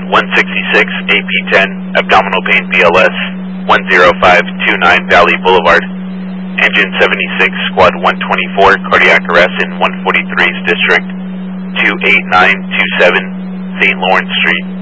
166, AP10, abdominal pain BLS, 10529 Valley Boulevard. Engine 76, Squad 124, cardiac arrest in 143's District, 28927, St. Lawrence Street.